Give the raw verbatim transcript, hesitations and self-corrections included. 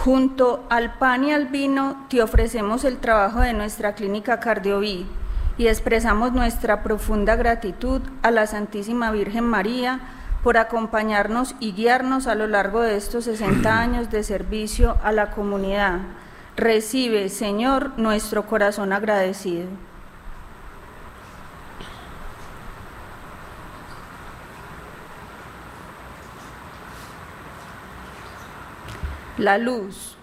Junto al pan y al vino te ofrecemos el trabajo de nuestra clínica Cardiovid y expresamos nuestra profunda gratitud a la Santísima Virgen María por acompañarnos y guiarnos a lo largo de estos sesenta años de servicio a la comunidad. Recibe, Señor, nuestro corazón agradecido. La luz.